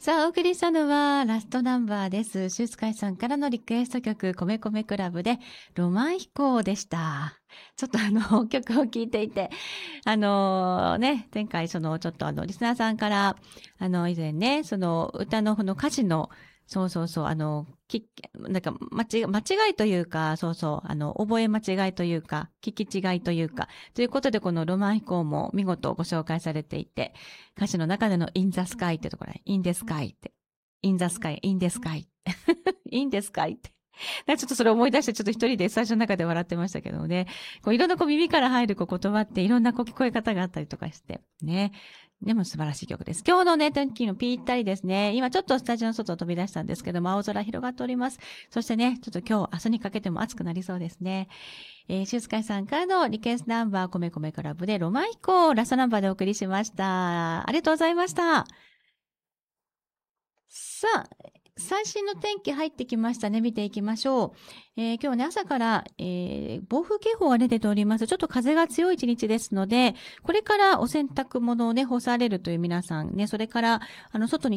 さあ、お送りしたのはラストナンバーです。シュースカイさんからのリクエスト曲、米米クラブでロマン飛行でした。ちょっと曲を聴いていて、前回ちょっとリスナーさんから、以前ね、歌の歌詞の、そうそうそう、なんか間違いというか、そうそう、覚え間違いというか、聞き違いというか、ということでこのロマン飛行も見事ご紹介されていて、歌詞の中での in the sky ってところで、in the sky って、in the sky, in the sky, in the sky って。ちょっとそれ思い出して、ちょっと一人で最初の中で笑ってましたけどもね。いろんな耳から入る言葉っていろんな聞こえ方があったりとかして、ね。でも素晴らしい曲です。今日のね、天気のぴったりですね。今ちょっとスタジオの外を飛び出したんですけども、青空広がっております。そしてね、ちょっと今日、明日にかけても暑くなりそうですね。シュースカイさんからのリクエストナンバー、米米クラブでロマン飛行、ラストナンバーでお送りしました。ありがとうございました。さあ、最新の天気入ってきましたね。見ていきましょう。今日ね、朝から、暴風警報が出ております。ちょっと風が強い一日ですので、これからお洗濯物をね、干されるという皆さんね、それから、外に